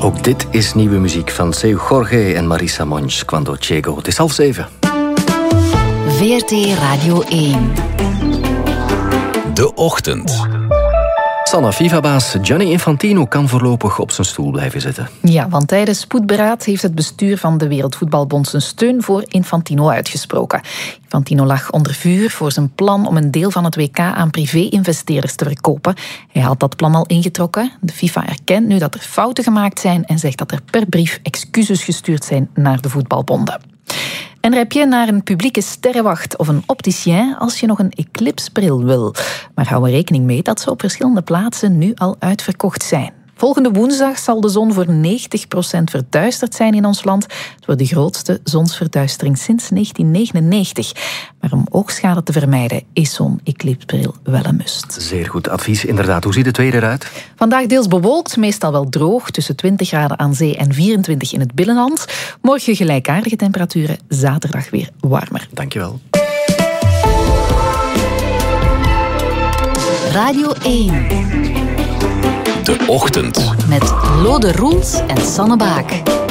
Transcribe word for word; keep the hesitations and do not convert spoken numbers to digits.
Ook dit is nieuwe muziek van Seu Jorge en Marisa Monch, Cuando Llego. Het is half zeven. V R T Radio één. De Ochtend. Sanne, FIFA-baas Gianni Infantino kan voorlopig op zijn stoel blijven zitten. Ja, want tijdens spoedberaad heeft het bestuur van de Wereldvoetbalbond zijn steun voor Infantino uitgesproken. Infantino lag onder vuur voor zijn plan om een deel van het W K aan privé-investeerders te verkopen. Hij had dat plan al ingetrokken. De FIFA erkent nu dat er fouten gemaakt zijn en zegt dat er per brief excuses gestuurd zijn naar de voetbalbonden. En rij je naar een publieke sterrenwacht of een opticien als je nog een eclipsebril wil. Maar hou er rekening mee dat ze op verschillende plaatsen nu al uitverkocht zijn. Volgende woensdag zal de zon voor negentig procent verduisterd zijn in ons land. Het wordt de grootste zonsverduistering sinds negentien negenennegentig. Maar om oogschade te vermijden is zo'n eclipsebril wel een must. Zeer goed advies, inderdaad. Hoe ziet het weer eruit? Vandaag deels bewolkt, meestal wel droog, tussen twintig graden aan zee en vierentwintig in het binnenland. Morgen gelijkaardige temperaturen, zaterdag weer warmer. Dankjewel. Radio één. De Ochtend. Met Lode Roels en Sanne Baak.